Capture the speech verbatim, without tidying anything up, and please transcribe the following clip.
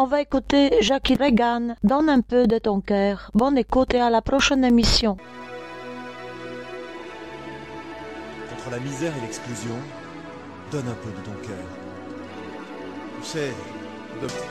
On va écouter Jackie Reagan, Donne un peu de ton cœur. Bonne écoute et à la prochaine émission. Contre la misère et l'exclusion, donne un peu de ton cœur. Tu sais, de